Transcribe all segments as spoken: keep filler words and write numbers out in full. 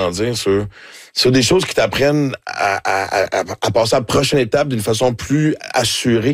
dire, sur, sur des choses qui t'apprennent à, à, à, à passer à la prochaine étape d'une façon plus assurée.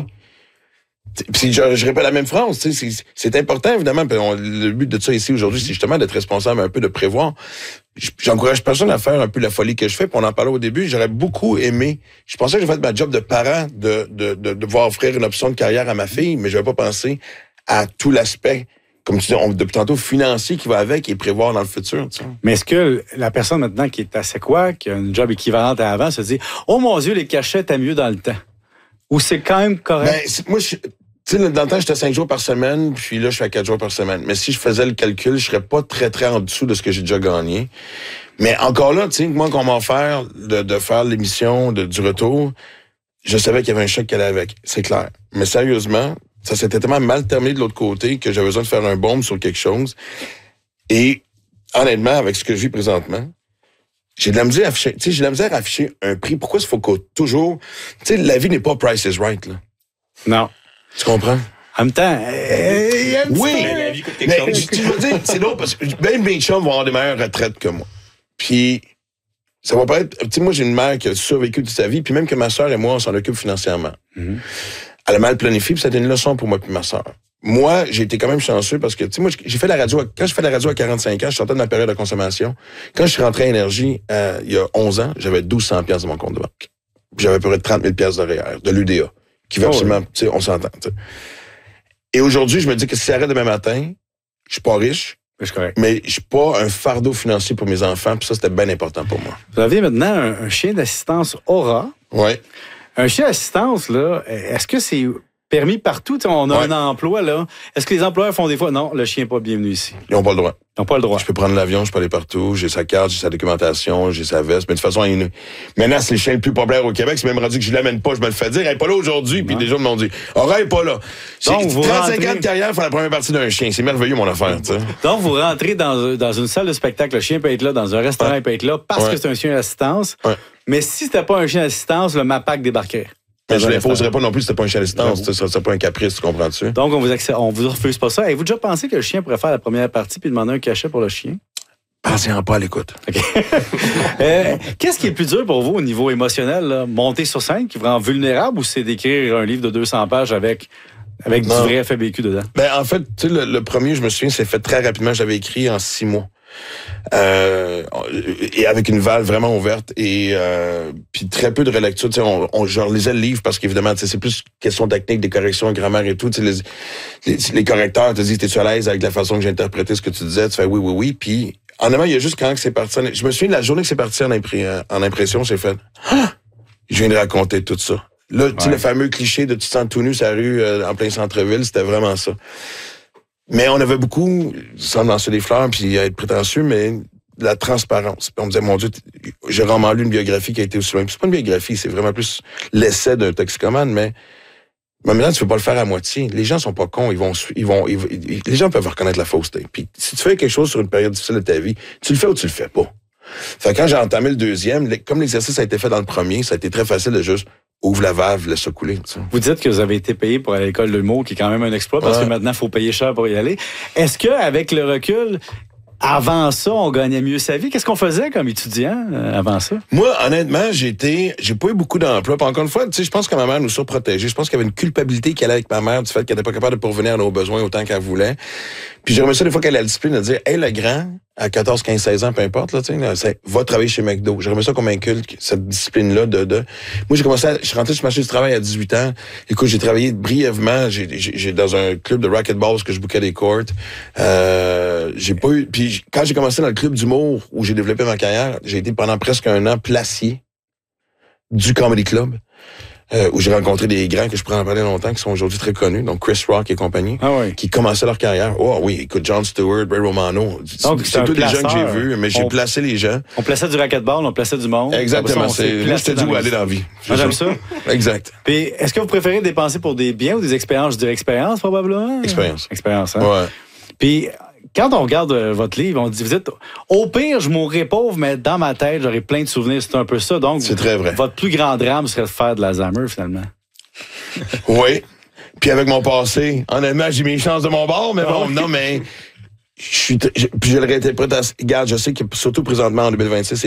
Puis je, je répète la même phrase, tu sais, c'est, c'est important évidemment. Puis on, le but de ça ici aujourd'hui, c'est justement d'être responsable un peu, de prévoir. J'encourage personne à faire un peu la folie que je fais. Puis on en parlait au début. J'aurais beaucoup aimé. Je pensais que j'ai fait ma job de parent, de de de, de devoir offrir une option de carrière à ma fille, mais je n'avais pas pensé à tout l'aspect, comme tu dis, on, depuis tantôt financier qui va avec et prévoir dans le futur. Tu sais. Mais est-ce que la personne maintenant qui est à Sequoia, qui a une job équivalente à avant, se dit oh mon Dieu, les cachets étaient mieux dans le temps? Ou c'est quand même correct? Ben, c'est, moi, je Tu sais, dans le temps, j'étais cinq jours par semaine, puis là, je suis à quatre jours par semaine. Mais si je faisais le calcul, je serais pas très, très en dessous de ce que j'ai déjà gagné. Mais encore là, tu sais, moi, qu'on m'a offert de, de faire l'émission de, du retour, je savais qu'il y avait un chèque qui allait avec. C'est clair. Mais sérieusement, ça s'était tellement mal terminé de l'autre côté que j'avais besoin de faire un bombe sur quelque chose. Et honnêtement, avec ce que je vis présentement, j'ai de la misère à afficher, tu sais, j'ai de la misère à afficher un prix. Pourquoi il faut que toujours, tu sais, la vie n'est pas Price is Right, là. Non. Tu comprends? En même temps, euh, oui, mais la vie coûte quelque mais, chose. Tu veux dire, c'est drôle parce que même mes chums vont avoir des meilleures retraites que moi. Puis, ça va pas être... Tu sais, moi, j'ai une mère qui a survécu toute sa vie, puis même que ma sœur et moi, on s'en occupe financièrement. Mm-hmm. Elle a mal planifié, puis ça a été une leçon pour moi et ma sœur. Moi, j'ai été quand même chanceux parce que, tu sais, moi, j'ai fait la radio... Quand je fais la radio à quarante-cinq ans, je sortais de ma période de consommation. Quand je suis rentré à Énergie, euh, il y a onze ans, j'avais douze cents dollars de mon compte de banque. J'avais à peu près trente mille dollars de R E E R, de l'U D A. Qui va absolument, oh oui. Tu sais, on s'entend, tu sais. Et aujourd'hui, je me dis que si ça arrête demain matin, je suis pas riche, mais je suis pas un fardeau financier pour mes enfants, puis ça, c'était bien important pour moi. Vous avez maintenant un, un chien d'assistance Aura. Oui. Un chien d'assistance, là, est-ce que c'est permis partout? T'sais, on a ouais. un emploi, là. Est-ce que les employeurs font des fois, non, le chien n'est pas bienvenu ici? Ils n'ont pas le droit. Ils n'ont pas le droit. Je peux prendre l'avion, je peux aller partout, j'ai sa carte, j'ai sa documentation, j'ai sa veste, mais de toute façon, il... maintenant, c'est le chien le plus populaire au Québec, c'est même rendu que je l'amène pas, je me le fais dire, elle n'est pas là aujourd'hui, puis déjà, ils m'ont dit, Aura n'est pas là. C'est Donc, vous trente-cinq rentrez... ans de carrière pour la première partie d'un chien, c'est merveilleux, mon affaire, tu sais. Donc, vous rentrez dans, dans une salle de spectacle, le chien peut être là, dans un restaurant, ouais. il peut être là, parce ouais. que c'est un chien d'assistance, ouais. mais si c'était pas un chien d'assistance, le MAPAC débarquerait. Mais je ne l'imposerais pas non plus si c'était pas un chien d'assistance. Ce serait pas un caprice, tu comprends-tu? Donc, on vous, accès... on vous refuse pas ça. Avez-vous déjà pensé que le chien pourrait faire la première partie puis demander un cachet pour le chien? Pensez-en pas à l'écoute. Okay. euh, qu'est-ce qui est le plus dur pour vous au niveau émotionnel? Là? Monter sur scène, qui vous rend vulnérable, ou c'est d'écrire un livre de deux cents pages avec, avec du vrai F A B Q dedans? Ben, en fait, tu sais, le, le premier, je me souviens, c'est fait très rapidement. J'avais écrit en six mois. Euh, et avec une valve vraiment ouverte et euh, puis très peu de relecture. Tu sais, on, on, je relisais le livre parce qu'évidemment, tu sais, c'est plus question technique, des corrections, grammaire et tout. Tu sais, les, les, les correcteurs te disent, t'es-tu à l'aise avec la façon que j'ai interprété ce que tu disais? Tu fais oui, oui, oui. Puis, en avant, il y a juste quand c'est parti. Je me souviens de la journée que c'est parti en, impré, en impression, j'ai fait, ah! Je viens de raconter tout ça. Là, ouais. tu sais, le fameux cliché de tu te sens tout nu sur la rue euh, en plein centre-ville, c'était vraiment ça. Mais on avait beaucoup, sans lancer des fleurs puis être prétentieux, mais la transparence. Puis on me disait, mon Dieu, j'ai vraiment lu une biographie qui a été aussi loin. Puis c'est pas une biographie, c'est vraiment plus l'essai d'un toxicomane, mais, mais maintenant, tu peux pas le faire à moitié. Les gens sont pas cons, ils vont, ils vont, ils, ils, les gens peuvent reconnaître la fausseté. Puis si tu fais quelque chose sur une période difficile de ta vie, tu le fais ou tu le fais pas. Fait que quand j'ai entamé le deuxième, comme l'exercice a été fait dans le premier, ça a été très facile de juste ouvre la valve, laisse ça couler. Tu sais. Vous dites que vous avez été payé pour aller à l'école de l'humour, qui est quand même un exploit, parce ouais. que maintenant, il faut payer cher pour y aller. Est-ce qu'avec le recul, avant ça, on gagnait mieux sa vie? Qu'est-ce qu'on faisait comme étudiant euh, avant ça? Moi, honnêtement, j'ai été, j'ai pas eu beaucoup d'emplois. Puis encore une fois, tu sais, je pense que ma mère nous surprotégeait. Je pense qu'il y avait une culpabilité qui allait avec ma mère du fait qu'elle n'était pas capable de pourvenir à nos besoins autant qu'elle voulait. Puis j'ai remis ça des fois qu'elle a la discipline de dire, hey, le grand, à quatorze, quinze, seize ans, peu importe, là, tu sais, c'est, va travailler chez McDo. J'ai remis ça comme inculte, cette discipline-là de, de, moi, j'ai commencé à, je suis rentré sur le marché du travail à dix-huit ans. Écoute, j'ai travaillé brièvement, j'ai, j'ai, j'ai dans un club de racquetball parce que je bookais des courts. Euh, j'ai pas eu, puis quand j'ai commencé dans le club d'humour où j'ai développé ma carrière, j'ai été pendant presque un an placier du Comedy Club. Euh, où j'ai rencontré des grands que je pourrais en parler longtemps, qui sont aujourd'hui très connus, donc Chris Rock et compagnie, ah oui. qui commençaient leur carrière. Oh oui, écoute, Jon Stewart, Ray Romano, donc, c'est, c'est tous les gens que j'ai vus, mais j'ai on, placé les gens. On plaçait du racquetball, on plaçait du monde. Exactement, ça, c'est, là, je te dis où aller dans la vie. Moi, j'aime ça. Exact. Puis, est-ce que vous préférez dépenser pour des biens ou des expériences? Je dirais expérience, probablement. Expérience. Expérience, hein? Ouais. Puis, quand on regarde euh, votre livre, on dit, vous dites, au pire, je mourrai pauvre, mais dans ma tête, j'aurai plein de souvenirs. C'est un peu ça. Donc, c'est très vrai. Votre plus grand drame serait de faire de l'Alzheimer, finalement. Oui. Puis avec mon passé, honnêtement, j'ai mis les chances de mon bord, mais bon, non, mais je suis, puis je le réinterprète à, regarde, je sais que surtout présentement en deux mille vingt-six,